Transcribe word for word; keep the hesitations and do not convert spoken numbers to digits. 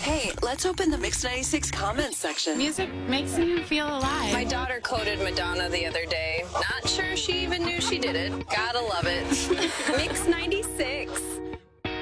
Hey, let's open the Mix ninety-six comments section. Music makes you feel alive. My daughter quoted Madonna the other day. Not sure she even knew she did it. Gotta love it. Mix ninety-six.